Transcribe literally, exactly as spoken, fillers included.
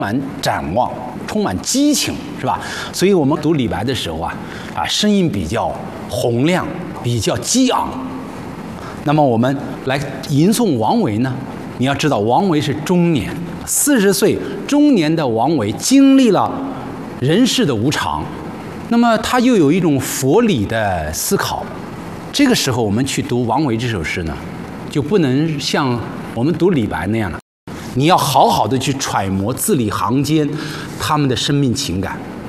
满展望，充满激情，是吧？所以我们读李白的时候啊，啊，声音比较洪亮，比较激昂。那么我们来吟诵王维呢，你要知道，王维是中年，四十岁中年的王维经历了人世的无常，那么他又有一种佛理的思考。这个时候我们去读王维这首诗呢，就不能像我们读李白那样了，你要好好的去揣摩字里行间他们的生命情感。